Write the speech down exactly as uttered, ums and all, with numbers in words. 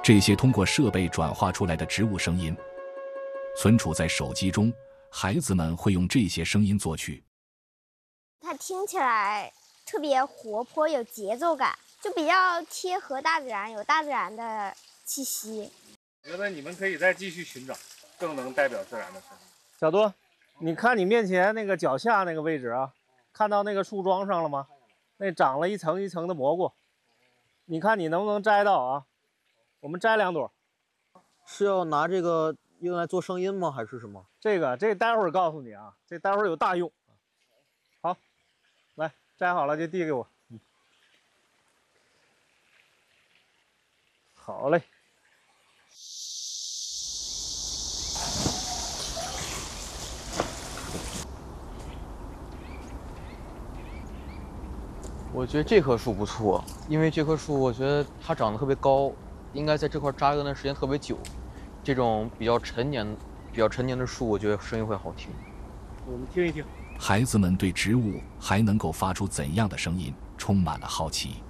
这些通过设备转化出来的植物声音，存储在手机中，孩子们会用这些声音作曲。 它听起来特别活泼，有节奏感，就比较贴合大自然，有大自然的气息。 我觉得你们可以再继续寻找更能代表自然的声音。 小多，你看你面前那个脚下那个位置啊，看到那个树桩上了吗？那长了一层一层的蘑菇，你看你能不能摘到啊？我们摘两朵。 是要拿这个用来做声音吗？还是什么？ 这个这待会儿告诉你啊，这待会儿有大用。好，来摘好了就递给我。嗯，好嘞。 我觉得这棵树不错，因为这棵树我觉得它长得特别高，应该在这块扎根的时间特别久。这种比较陈年、比较陈年的树，我觉得声音会好听。 我们听一听。 孩子们对植物还能够发出怎样的声音充满了好奇。